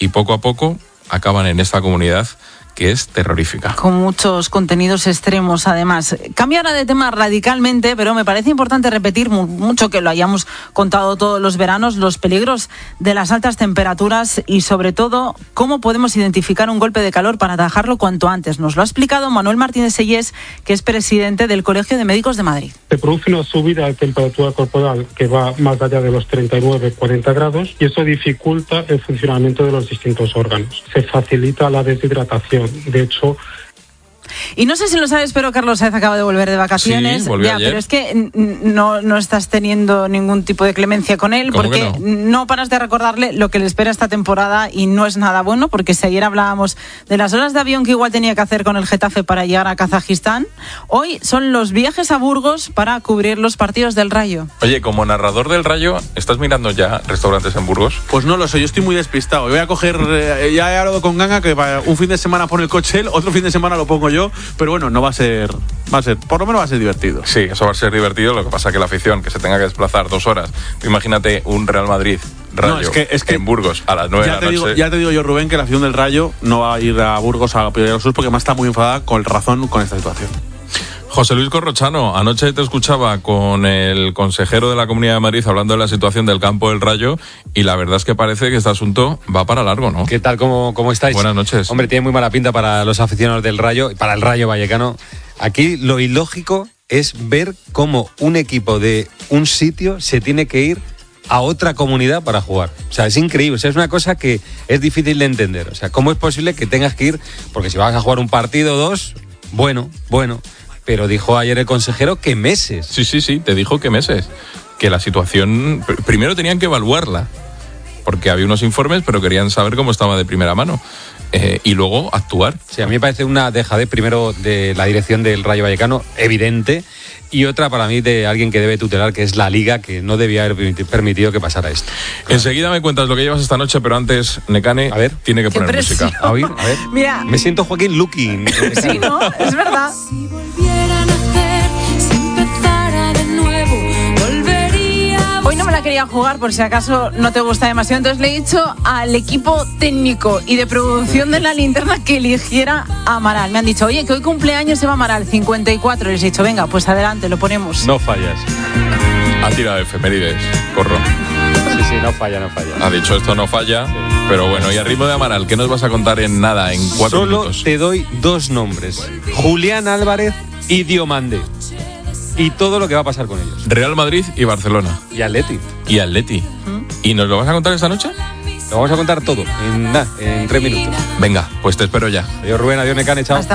y poco a poco acaban en esta comunidad que es terrorífica. Con muchos contenidos extremos, además. Cambio ahora de tema radicalmente, pero me parece importante repetir mucho, que lo hayamos contado todos los veranos, los peligros de las altas temperaturas y, sobre todo, cómo podemos identificar un golpe de calor para atajarlo cuanto antes. Nos lo ha explicado Manuel Martínez Sellés, que es presidente del Colegio de Médicos de Madrid. Se produce una subida de temperatura corporal que va más allá de los 39-40 grados y eso dificulta el funcionamiento de los distintos órganos. Se facilita la deshidratación. De hecho... Y no sé si lo sabes, pero Carlos Saez acaba de volver de vacaciones. Sí, volvió ayer. Pero es que no estás teniendo ningún tipo de clemencia con él, porque no paras de recordarle lo que le espera esta temporada y no es nada bueno, porque si ayer hablábamos de las horas de avión que igual tenía que hacer con el Getafe para llegar a Kazajistán, hoy son los viajes a Burgos para cubrir los partidos del Rayo. Oye, como narrador del Rayo, ¿estás mirando ya restaurantes en Burgos? Pues no lo sé, yo estoy muy despistado. Voy a coger, ya he hablado con Ganga, que un fin de semana pone el coche él, otro fin de semana lo pongo yo, pero bueno, no va a ser, por lo menos va a ser divertido. Sí, eso va a ser divertido, lo que pasa es que la afición, que se tenga que desplazar 2 horas, imagínate un Real Madrid Rayo en Burgos a las 9 de la noche. Ya te digo yo, Rubén, que la afición del Rayo no va a ir a Burgos a apoyar a los Sur porque más está muy enfadada con razón con esta situación. José Luis Corrochano, anoche te escuchaba con el consejero de la Comunidad de Madrid hablando de la situación del campo del Rayo y la verdad es que parece que este asunto va para largo, ¿no? ¿Qué tal? ¿Cómo estáis? Buenas noches. Hombre, tiene muy mala pinta para los aficionados del Rayo y para el Rayo Vallecano. Aquí lo ilógico es ver cómo un equipo de un sitio se tiene que ir a otra comunidad para jugar. O sea, es increíble. O sea, es una cosa que es difícil de entender. O sea, ¿cómo es posible que tengas que ir? Porque si vas a jugar un partido o 2, bueno. Pero dijo ayer el consejero que meses. Sí, te dijo que meses. Que la situación... Primero tenían que evaluarla, porque había unos informes, pero querían saber cómo estaba de primera mano. Y luego actuar. Sí, a mí me parece una dejadez, primero, de la dirección del Rayo Vallecano, evidente, y otra para mí de alguien que debe tutelar, que es la Liga, que no debía haber permitido que pasara esto. Claro. Enseguida me cuentas lo que llevas esta noche, pero antes, Nekane, tiene que poner música. A ver. Mira. Me siento Joaquín Luqui. Sí, ¿no? Es verdad. Si volviera a nacer, si empezara de nuevo, volvería. Hoy no me la quería jugar por si acaso no te gusta demasiado, entonces le he dicho al equipo técnico y de producción de La Linterna que eligiera a Amaral. Me han dicho, oye, que hoy cumpleaños se va Amaral, 54. Les he dicho, venga, pues adelante, lo ponemos. No fallas. Ha tirado efemérides, Corro. Sí, no falla. Ha dicho esto no falla, sí. Pero bueno, y a ritmo de Amaral, ¿qué nos vas a contar en nada, en 4 minutos? Solo te doy 2 nombres, Julián Álvarez y Diomande. Y todo lo que va a pasar con ellos. Real Madrid y Barcelona. Y Atleti. ¿Y nos lo vas a contar esta noche? Lo vamos a contar todo, en 3 minutos. Venga, pues te espero ya. Adiós Rubén, adiós Nekane, chao. Hasta